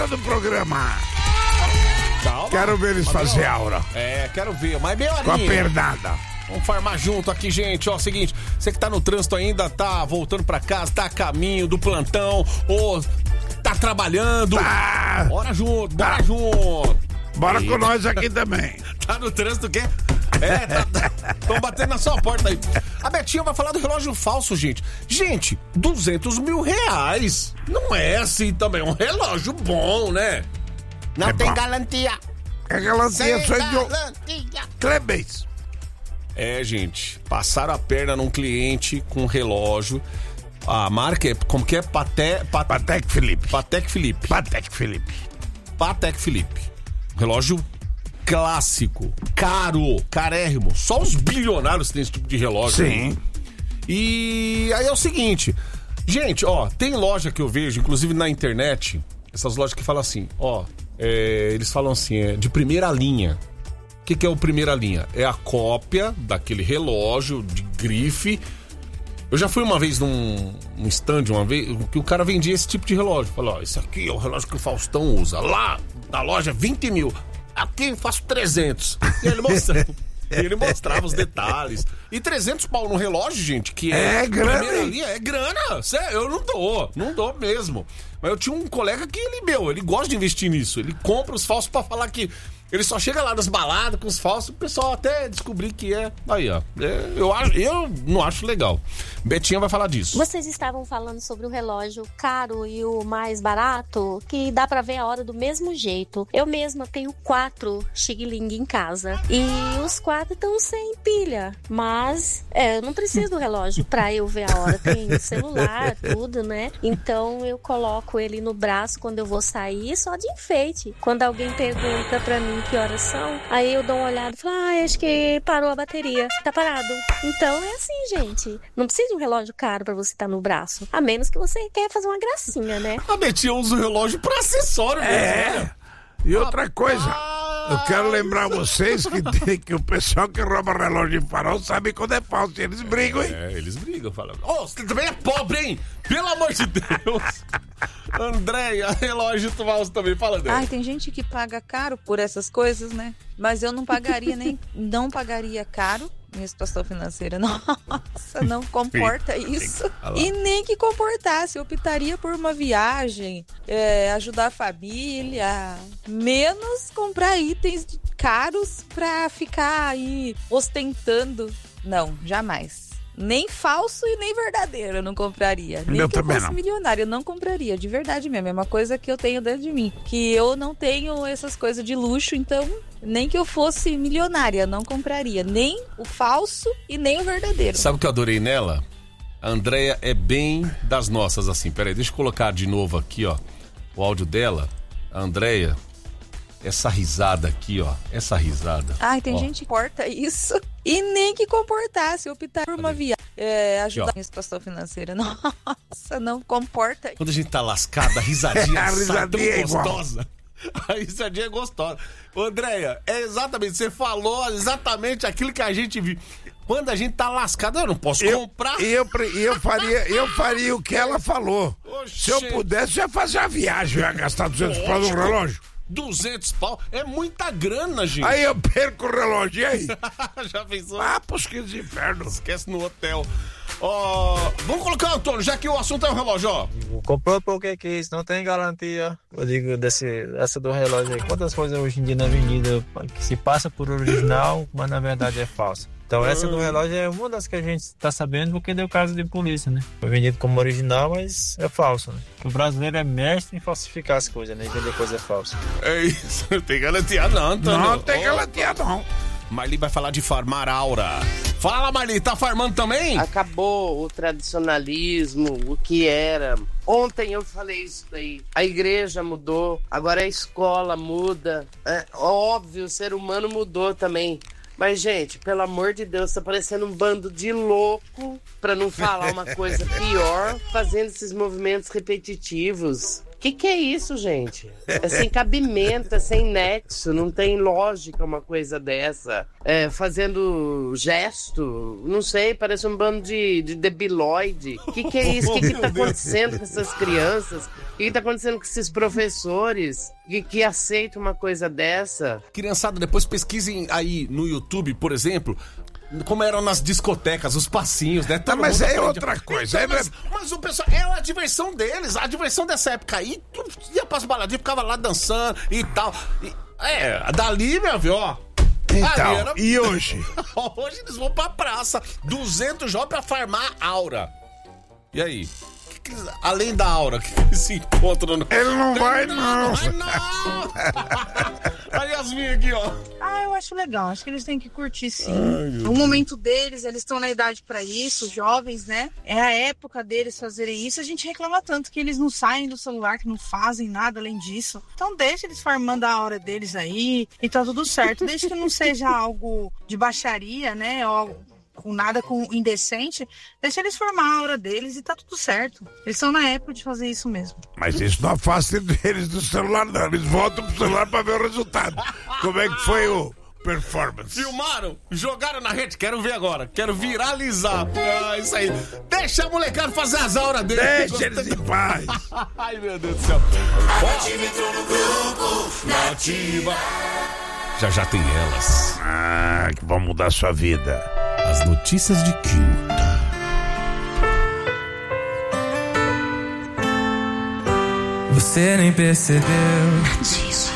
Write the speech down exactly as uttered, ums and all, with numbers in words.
do programa. Calma. Quero ver eles fazer aura. É, quero ver, mas meia horinha. Com a pernada. Vamos farmar junto aqui, gente. Ó, seguinte, você que tá no trânsito ainda, tá voltando pra casa, tá a caminho do plantão, ou tá trabalhando. Tá. Bora junto, bora tá. junto. Bora Eita. com nós aqui também. Tá no trânsito, quê? É, tá, tá. Tão batendo na sua porta aí. A Betinha vai falar do relógio falso, gente. Gente, duzentos mil reais. Não é assim também, é um relógio bom, né? Não é tem bom. garantia. É garantia, Sem sou garantia. de Clebens. É, gente, passaram a perna num cliente com relógio. A marca é, como que é? Paté, Pat... Patek Philippe. Patek Philippe. Patek Philippe. Patek Philippe. Relógio clássico, caro, carérrimo. Só os bilionários têm esse tipo de relógio. Sim. Aí. E aí é o seguinte, gente, ó, tem loja que eu vejo, inclusive na internet, essas lojas que falam assim, ó, é, eles falam assim, é de primeira linha. O que, que é o primeira linha? É a cópia daquele relógio de grife. Eu já fui uma vez num, num stand, uma vez, que o cara vendia esse tipo de relógio. Falou, ó, esse aqui é o relógio que o Faustão usa. Lá, na loja, vinte mil. Aqui eu faço trezentos. E ele mostrava, ele mostrava os detalhes. E trezentos pau no relógio, gente, que é, é grana. Primeira linha, é grana. Sério, eu não dou, não dou mesmo. Mas eu tinha um colega que ele, meu, ele gosta de investir nisso. Ele compra os falsos pra falar que ele só chega lá nas baladas com os falsos, o pessoal até descobrir que é. Aí, ó. É, eu, eu não acho legal. Betinha vai falar disso. Vocês estavam falando sobre o relógio caro e o mais barato, que dá pra ver a hora do mesmo jeito. Eu mesma tenho quatro Xing-Ling em casa. E os quatro estão sem pilha. Mas, é, eu não preciso do relógio pra eu ver a hora. Tem celular, tudo, né? Então eu coloco ele no braço quando eu vou sair, só de enfeite. Quando alguém pergunta pra mim que horas são, aí eu dou uma olhada e falo, ah, acho que parou a bateria, tá parado. Então é assim, gente, não precisa de um relógio caro pra você estar no braço, a menos que você quer fazer uma gracinha, né? A Betinha usa o relógio pra acessório mesmo, é. né? E outra coisa, eu quero lembrar vocês que, tem, que o pessoal que rouba relógio de farol sabe quando é falso, e eles brigam, hein? É, eles brigam, falam, ô, oh, você também é pobre, hein? Pelo amor de Deus. Andréia, relógio falso também, fala, Andréia. Ai, tem gente que paga caro por essas coisas, né? Mas eu não pagaria nem, não pagaria caro. Minha situação financeira, nossa, não comporta isso. E nem que comportasse, eu optaria por uma viagem, é, ajudar a família, menos comprar itens caros pra ficar aí ostentando. Não, jamais. Nem falso e nem verdadeiro eu não compraria. Nem eu que eu fosse não. milionário, eu não compraria, de verdade mesmo. É uma coisa que eu tenho dentro de mim. Que eu não tenho essas coisas de luxo, então nem que eu fosse milionária, eu não compraria. Nem o falso e nem o verdadeiro. Sabe o que eu adorei nela? A Andréia é bem das nossas, assim. Peraí, deixa eu colocar de novo aqui, ó, o áudio dela. A Andréia, essa risada aqui, ó, essa risada. Ai, tem ó. gente que porta isso. E nem que comportasse, optar por uma viagem, é, ajudar a minha situação financeira. Nossa, não comporta. Quando a gente tá lascada, a risadinha, A risadinha é igual. gostosa. A risadinha é gostosa. Ô, Andréia, é exatamente, você falou exatamente aquilo que a gente viu. Quando a gente tá lascado, eu não posso eu, comprar. Eu, eu, faria, eu faria o que ela falou. Oxê. Se eu pudesse, eu ia fazer a viagem, eu ia gastar duzentos pau no relógio. duzentos pau? É muita grana, gente. Aí eu perco o relógio, e aí? Já pensou? Ah, pros quinze infernos. Esquece no hotel. Ó, vamos colocar, Antônio, já que o assunto é o relógio, ó. Comprou porque quis, não tem garantia. Eu digo desse, dessa do relógio aí. Quantas coisas hoje em dia na avenida que se passa por original, mas na verdade é falsa. Então essa do relógio é uma das que a gente está sabendo porque deu caso de polícia, né? Foi vendido como original, mas é falso, né? O brasileiro é mestre em falsificar as coisas, né? E vender coisa falsa. É isso, não tem garantia não, Antônio. Não tem garantia não. Marli vai falar de farmar aura. Fala, Marli, tá farmando também? Acabou o tradicionalismo, o que era. Ontem eu falei isso daí. A igreja mudou, agora a escola muda. É óbvio, o ser humano mudou também. Mas, gente, pelo amor de Deus, tá parecendo um bando de louco, pra não falar uma coisa pior, fazendo esses movimentos repetitivos. Que que é isso, gente? É sem cabimento, é sem nexo, não tem lógica uma coisa dessa. É, fazendo gesto, não sei, parece um bando de, de debilóide. Que que é isso? O que que tá acontecendo com essas crianças? O que que tá acontecendo com esses professores que, que aceitam uma coisa dessa? Criançada, depois pesquisem aí no YouTube, por exemplo, como eram nas discotecas, os passinhos, né? Tá, mas é outra coisa. Então, é... mas, mas o pessoal, é a diversão deles. A diversão dessa época aí, ia pras baladinhas, ficava lá dançando e tal. E, é, dali, meu filho, ó. Então, era... e hoje? Hoje eles vão pra praça, duzentos jovens pra farmar aura. E aí? Que que eles, além da aura, o que, que eles se encontram? No... Ele não Tem, vai, não. não. Vai, não. A Yasmin aqui, ó. Ah, eu acho legal. Acho que eles têm que curtir, sim. Ai, o momento deles, eles estão na idade pra isso, jovens, né? É a época deles fazerem isso. A gente reclama tanto que eles não saem do celular, que não fazem nada além disso. Então deixa eles farmando a hora deles aí e tá tudo certo. Desde que não seja algo de baixaria, né? Ou com nada com indecente, deixa eles formar a hora deles e tá tudo certo. Eles estão na época de fazer isso mesmo. Mas isso não afasta eles do celular, não. Eles voltam pro celular pra ver o resultado. Como é que foi o performance? Filmaram, jogaram na rede, quero ver agora. Quero viralizar. Ah, isso aí. Deixa a molecada fazer as auras deles. Deixa eles em paz. Ai, meu Deus do céu. A Nativa entrou no grupo. Nativa. Já já tem elas. Ah, que vão mudar sua vida. As notícias de quinta. Você nem percebeu.